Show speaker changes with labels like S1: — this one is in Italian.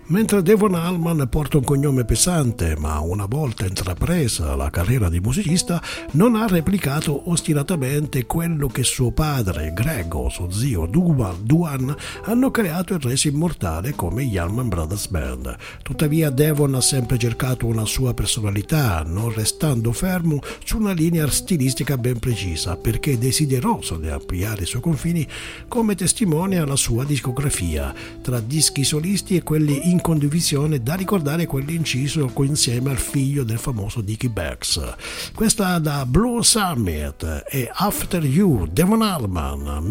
S1: Mentre Devon Allman porta un cognome pesante, ma una volta intrapresa la carriera di musicista, non ha replicato ostinatamente quello che suo padre, Greg, o suo zio Duan hanno creato e reso immortale come gli Allman Brothers Band. Tuttavia Devon ha sempre cercato una sua personalità, non restando fermo su una linea stilistica ben precisa, perché desideroso di ampliare i suoi confini, come testimonia la sua discografia, tra dischi solisti e quelli in condivisione, da ricordare quelli inciso insieme al figlio del famoso Dickie Beggs. Questa da Blue Summit e After You, Devon Allman,